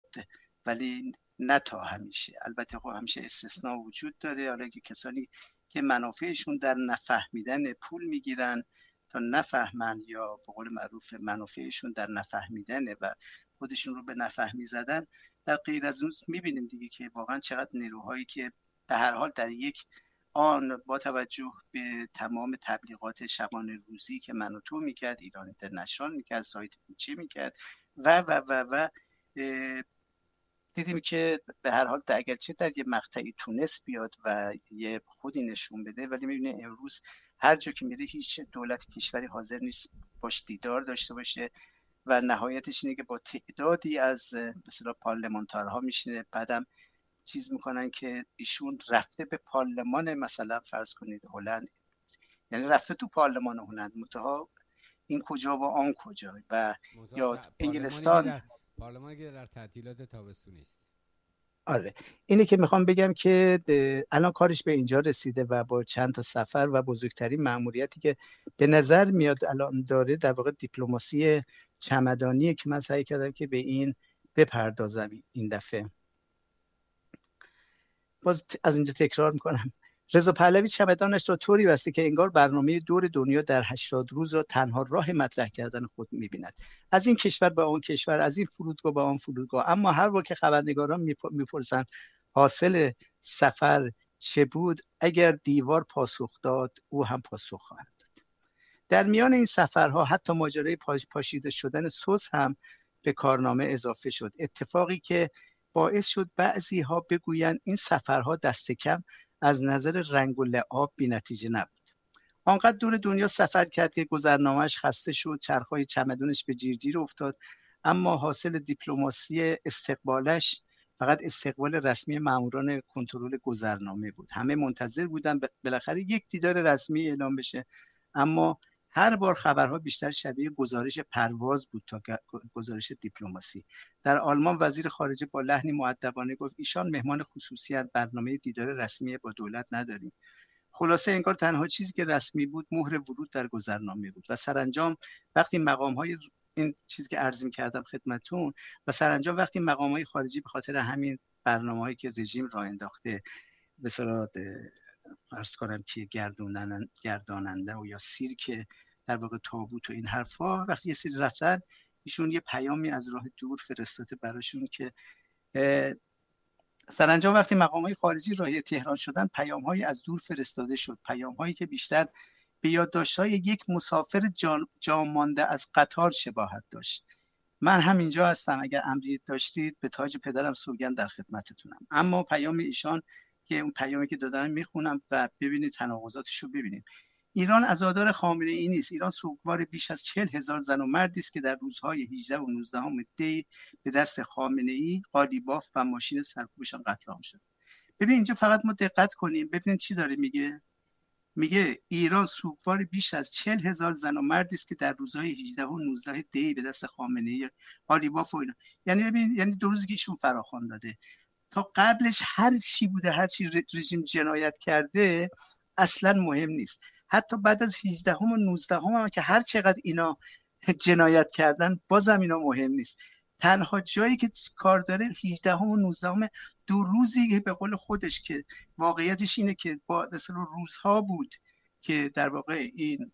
ولی نه تا همیشه. البته خب همیشه استثناء وجود داره، حالا که کسانی که منافعشون در نفهمیدن پول میگیرن تا نفهمن، یا به قول معروف منافعشون در نفهمیدنه و خودشون رو به نفهمی زدن، در غیر از اون میبینیم دیگه که واقعا چقدر نیروهایی که به هر حال در یک آن با توجه به تمام تبلیغات شبانه روزی که من و تو میکرد، ایران اینترنشنال میکرد، سایت کوچه میکرد و دیدیم که به هر حال اگرچه در یه مقطعی تونست بیاد و یه خودی نشون بده، ولی میبینه امروز هر جا که میره هیچ دولت کشوری حاضر نیست باش دیدار داشته باشه و نهایتش اینه که با تعدادی از مثلا پارلمانتارها میشینه، بعدم چیز میکنن که ایشون رفته به پارلمان مثلا فرض کنید هلند، یعنی رفته تو پارلمان هلند، منتها این کجا و آن کجا، و یا انگلستان پارلمانی که در تعطیلات تابستونی است. آره، اینه که میخوام بگم که الان کارش به اینجا رسیده و با چند تا سفر و بزرگترین مأموریتی که به نظر میاد الان داره، در واقع دیپلماسی چمدانیه که من سعی کردم که به این بپردازم این دفعه. باز از اینجا تکرار میکنم، رضا پهلوی چمدانش را طوری بسته که انگار برنامه دور دنیا در 80 روز را تنها راه مطرح کردن خود می‌بیند. از این کشور به آن کشور، از این فرودگاه به آن فرودگاه. اما هر بار که خبرنگاران میپرسند حاصل سفر چه بود، اگر دیوار پاسخ داد او هم پاسخ خواهد داد. در میان این سفرها حتی ماجرای پاشیده شدن سوس هم به کارنامه اضافه شد، اتفاقی که باعث شد بعضی ها بگویند این سفرها دست کم از نظر رنگ و لعاب بی نتیجه نبود. آنقدر دور دنیا سفر کرد که گذرنامه‌اش خسته شد، چرخهای چمدونش به جیرجیر افتاد، اما حاصل دیپلماسی استقبالش فقط استقبال رسمی ماموران کنترل گذرنامه بود. همه منتظر بودن بالاخره یک دیدار رسمی اعلام بشه، اما هر بار خبرها بیشتر شبیه گزارش پرواز بود تا گزارش دیپلماسی. در آلمان وزیر خارجه با لحنی مؤدبانه گفت ایشان مهمان خصوصی هستند، برنامه دیدار رسمی با دولت نداریم. خلاصه انگار تنها چیزی که رسمی بود مهر ورود در گذرنامه بود. و سرانجام وقتی مقام‌های این چیزی که عرض می‌کردم خدمتتون، و سرانجام وقتی مقام‌های خارجی به خاطر همین برنامه‌هایی که رژیم راه انداخته، به اصطلاح عرض کنم که گرداننده و یا سیرک در واقع تابوت و این حرفا، وقتی یه سری رفتن، ایشون یه پیامی از راه دور فرستاده براشون که سرانجام وقتی مقامات خارجی راهی تهران شدن، پیام‌هایی از دور فرستاده شد، پیام‌هایی که بیشتر به یادداشت‌های یک مسافر جان مانده از قطار شباهت داشت. من همینجا هستم، اگر امری داشتید به تاج پدرم سوگند در خدمتتونم. اما پیام ایشان که اون پیامی که دادن میخونم و ببینید تناقضاتش رو ببینید. ایران عزادار خامنه‌ای نیست. ایران سوگوار بیش از 40,000 زن و مردی است که در روزهای 18 و 19 دی به دست خامنه‌ای، قالیباف و ماشین سرکوبشان قتل عام شد. ببین اینجا فقط ما دقت کنیم ببینید چی داره میگه. میگه ایران سوگوار بیش از 40,000 زن و مردی است که در روزهای 18 و 19 دی به دست خامنه‌ای، قالیباف و اینا. یعنی ببین، یعنی دو روزی که ایشون فراخوان داده، تا قبلش هر چی بوده، هر چی رژیم جنایت کرده اصلا مهم نیست. حتی بعد از 18 و 19 هم که هر چقدر اینا جنایت کردن بازم اینا مهم نیست. تنها جایی که کار داره 18 و 19 دو روزی که به قول خودش که واقعیتش اینه که با مثلا روزها بود که در واقع این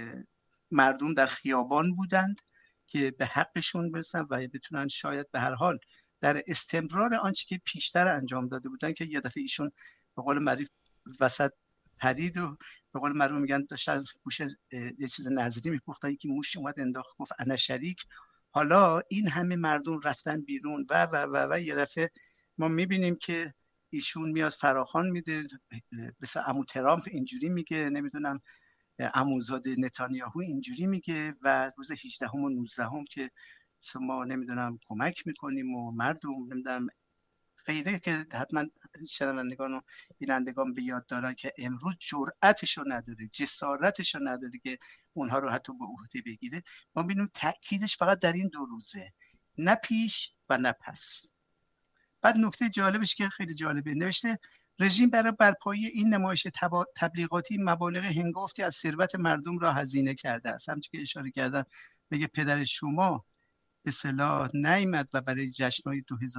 مردم در خیابان بودند که به حقشون برسن و بتونن شاید به هر حال در استمرار آنچه که پیشتر انجام داده بودن، که یه دفعه ایشون به قول معروف وسط پرید و به قول معروف میگن داشتن گوشه یه چیز نظری میپختن، یکی موش اومد انداخت گفت انا شریک. حالا این همه مردم رفتن بیرون و یه دفعه ما میبینیم که ایشون میاد فراخوان میده، مثلا عمو ترامپ اینجوری میگه، نمیدونم عموزاده نتانیاهو اینجوری میگه، و روز 18 و 19 که ما نمیدونم کمک میکنیم و مردم نمیدونم غیره، که حتما شنوندگان و بینندگان به یاد دارن که امروز جرأتشو نداره، جسارتشو نداره که اونها رو حتی به عهده بگیره. ما ببینیم تأکیدش فقط در این دو روزه، نه پیش و نه پس. بعد نکته جالبش که خیلی جالبه، نوشته رژیم برای برپایی این نمایش تبلیغاتی مبالغ هنگفتی از ثروت مردم را هزینه کرده است. همچنین که اشاره کردن، میگه پدر شما به اصطلاح نیامد و برای جشن‌های 2000